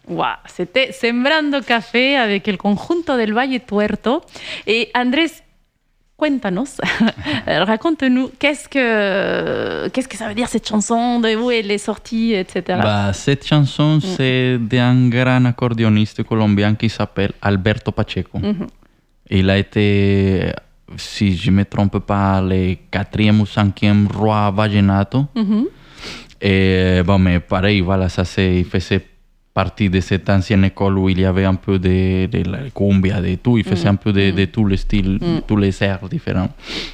Wow, c'était Sembrando Café avec el conjunto del Valle Tuerto. Et Andrés, cuéntanos, raconte-nous, qu'est-ce que ça veut dire cette chanson, de où elle est sortie, etc. Cette chanson, c'est d'un grand accordéoniste colombien qui s'appelle Alberto Pacheco. Il a été, si je ne me trompe pas, le 4e ou 5e roi vallenato. Et mais pareil, voilà, il faisait partie de cette ancienne école où il y avait un peu de la cumbia, de tout. Il faisait un peu de tous les styles, tous les airs différents.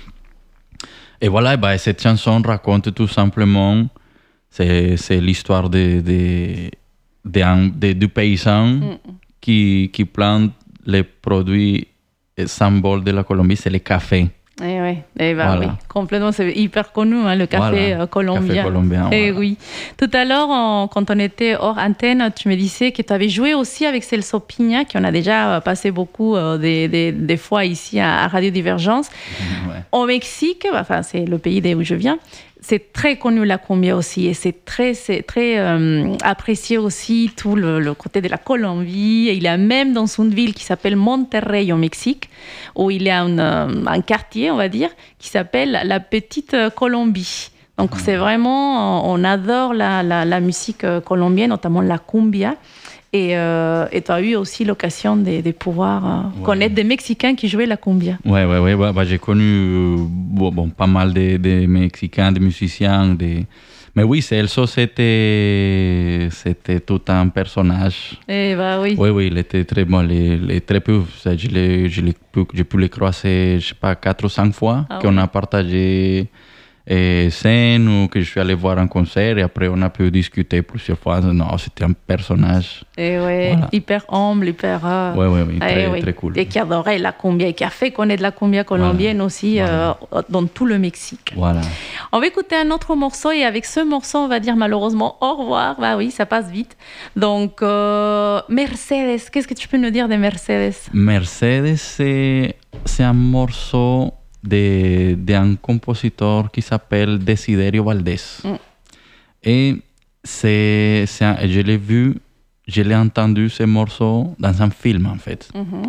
Et voilà, cette chanson raconte tout simplement, c'est l'histoire du paysan qui plante les produits symboles de la Colombie, c'est le café. Voilà. Oui, complètement, c'est hyper connu, le café colombien. Café colombien, Oui. Tout à l'heure, quand on était hors antenne, tu me disais que tu avais joué aussi avec Celso Piña, qu'on a déjà passé beaucoup des fois ici à Radio Divergence. Au Mexique, c'est le pays d'où je viens, c'est très connu la cumbia aussi, et c'est très apprécié aussi tout le côté de la Colombie. Et il y a même dans une ville qui s'appelle Monterrey au Mexique, où il y a un quartier, on va dire, qui s'appelle la Petite Colombie. Donc c'est vraiment, on adore la musique colombienne, notamment la cumbia. Et tu as eu aussi l'occasion de pouvoir connaître des Mexicains qui jouaient la cumbia. Oui, j'ai connu pas mal de Mexicains, de musiciens. Mais oui, Celso, c'était tout un personnage. Oui. Oui, il était très bon. Très peu, j'ai pu le croiser, je sais pas, 4 ou 5 fois qu'on a partagé scène ou que je suis allé voir un concert et après on a pu discuter plusieurs fois. Non, c'était un personnage. Voilà. Hyper humble, hyper... très cool. Et qui adorait la cumbia et qui a fait connaître la cumbia colombienne aussi dans tout le Mexique. Voilà. On va écouter un autre morceau et avec ce morceau, on va dire malheureusement au revoir. Oui, ça passe vite. Donc, Mercedes, qu'est-ce que tu peux nous dire de Mercedes? Mercedes, c'est un morceau d'un compositeur qui s'appelle Desiderio Valdés. Et je l'ai entendu ce morceau dans un film en fait.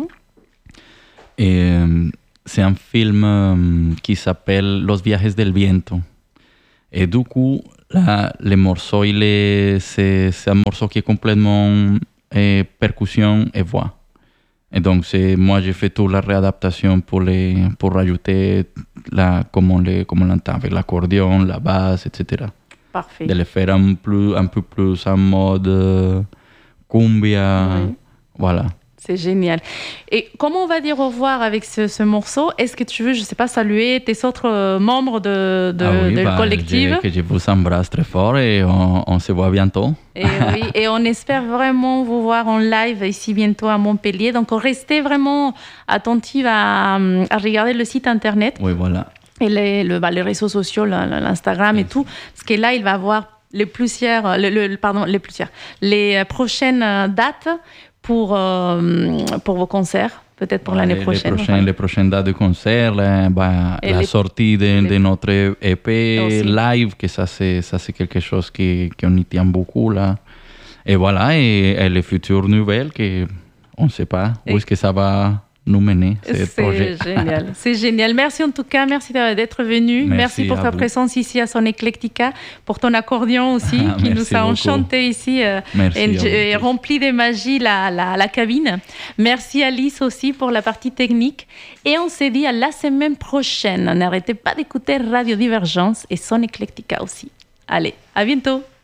Et c'est un film qui s'appelle Los Viajes del Viento. Et du coup, le morceau, c'est un morceau qui est complètement percussion et voix. Et donc, moi, j'ai fait toute la réadaptation pour rajouter comme on l'entend, avec l'accordéon, la basse, etc. Parfait. De le faire un peu plus en mode cumbia. Voilà. C'est génial. Et comment on va dire au revoir avec ce morceau? Est-ce que tu veux, je ne sais pas, saluer tes autres membres de collectif? Je vous embrasse très fort et on se voit bientôt. Et on espère vraiment vous voir en live ici bientôt à Montpellier. Donc, restez vraiment attentifs à regarder le site internet. Oui, voilà. Et les réseaux sociaux, l'Instagram et tout. Parce que là, il va avoir les prochaines dates pour vos concerts, peut-être pour l'année prochaine. Les prochaines dates de concert, la sortie de notre EP live, que ça c'est quelque chose qu'on y tient beaucoup là. Et voilà, et les futures nouvelles, on ne sait pas où est-ce que ça va nous mener, ce projet. Génial, c'est génial. Merci en tout cas, merci d'être venu. Merci pour ta présence ici à Son Eclectica, pour ton accordéon aussi, qui nous a enchanté ici et rempli de magie la cabine. Merci Alice aussi pour la partie technique. Et on se dit à la semaine prochaine. N'arrêtez pas d'écouter Radio Divergence et Son Eclectica aussi. Allez, à bientôt.